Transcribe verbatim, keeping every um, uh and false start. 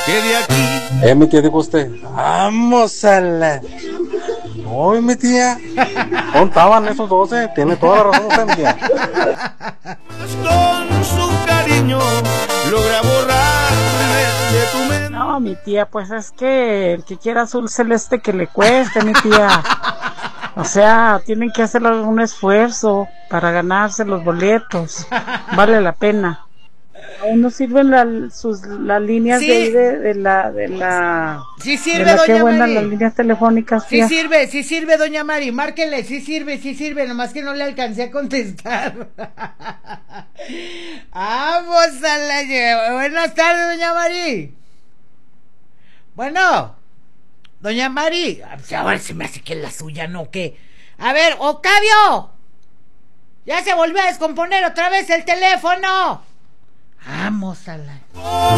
que de aquí. Eh, mi tía, dijo usted. Vamos a la. Hoy, mi tía. ¿Dónde estaban esos doce? Tiene toda la razón usted, mi tía. Con su cariño logra borrarme de tu mente. No, mi tía, pues es que el que quiera azul celeste que le cueste, mi tía. O sea, tienen que hacer un esfuerzo para ganarse los boletos. Vale la pena. Aún no sirven la, sus, las líneas Sí. de, ahí de, de la... De la Sí de sirve, la qué doña buenas Mari. las líneas telefónicas, Sí tía. sirve, sí sirve, doña Mari, márquele, sí sirve, sí sirve, nomás que no le alcancé a contestar. Vamos a la... lle- Buenas tardes, doña Mari. Bueno, doña Mari, ahora se me hace que es la suya, ¿no? ¿Qué? A ver, Octavio, ya se volvió a descomponer otra vez el teléfono. Vamos a la...